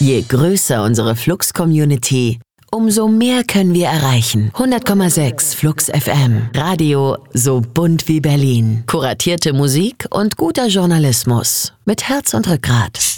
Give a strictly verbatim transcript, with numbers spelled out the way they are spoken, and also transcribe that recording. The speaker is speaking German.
Je größer unsere Flux-Community, umso mehr können wir erreichen. hundert Komma sechs Flux F M. Radio so bunt wie Berlin. Kuratierte Musik und guter Journalismus. Mit Herz und Rückgrat.